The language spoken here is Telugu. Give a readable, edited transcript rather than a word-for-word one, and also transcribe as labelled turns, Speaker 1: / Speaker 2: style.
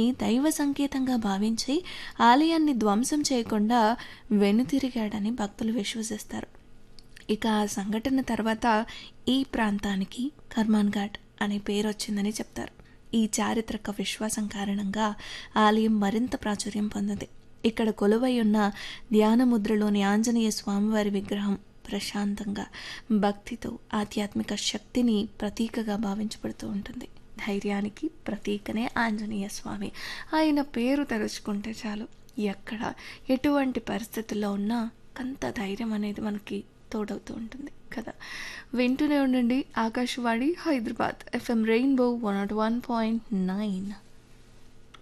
Speaker 1: దైవ సంకేతంగా భావించి ఆలయాన్ని ధ్వంసం చేయకుండా వెనుతిరిగాడని భక్తులు విశ్వసిస్తారు. ఇక ఆ సంఘటన తర్వాత ఈ ప్రాంతానికి కర్మాన్ ఘాట్ అనే పేరు వచ్చిందని చెప్తారు. ఈ చారిత్రక విశ్వాసం కారణంగా ఆలయం మరింత ప్రాచుర్యం పొందింది. ఇక్కడ కొలువై ఉన్న ధ్యాన ముద్రలోని ఆంజనేయ స్వామివారి విగ్రహం ప్రశాంతంగా, భక్తితో, ఆధ్యాత్మిక శక్తిని ప్రతీకగా భావించబడుతూ ఉంటుంది. ధైర్యానికి ప్రతీకనే ఆంజనేయ స్వామి. ఆయన పేరు తలుచుకుంటే చాలు, ఎక్కడ ఎటువంటి పరిస్థితుల్లో ఉన్నా కొంత ధైర్యం అనేది మనకి తోడవుతూ ఉంటుంది కదా. వింటూనే ఉండండి ఆకాశవాణి హైదరాబాద్ FM రెయిన్బో 101.9.